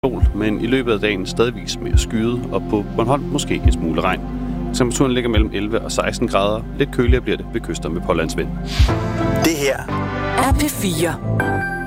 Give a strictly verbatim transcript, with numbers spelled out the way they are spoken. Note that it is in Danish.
sol, men i løbet af dagen stadigvis mere skyet, og på Bornholm måske en smule regn. Temperaturen ligger mellem elleve og seksten grader. Lidt køligere bliver det ved kyster med pålandsvind. Det her er P fire.